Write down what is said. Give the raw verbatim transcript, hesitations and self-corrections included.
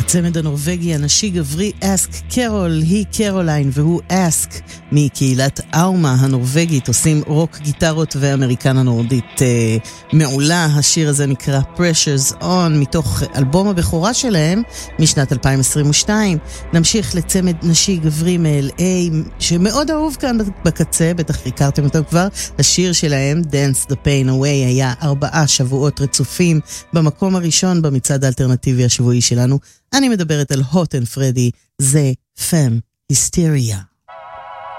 הצמד הנורווגי הנשי גברי אסק קרול, היא קרוליין והוא אסק מקהילת אאומה הנורווגית, עושים רוק גיטרות ואמריקנה נורדית אה, מעולה. השיר הזה נקרא Pressures On מתוך אלבום הבכורה שלהם משנת אלפיים עשרים ושתיים. נמשיך לצמד נשי גברי מ-אל איי שמאוד אהוב כאן בקצה, בטח הכרתם אותם כבר. השיר שלהם Dance the Pain Away היה ארבעה שבועות רצופים במקום הראשון במצעד האלטרנטיבי השבועי שלנו. אני מדברת על הוט אנד פרדי, זה פם היסטריה.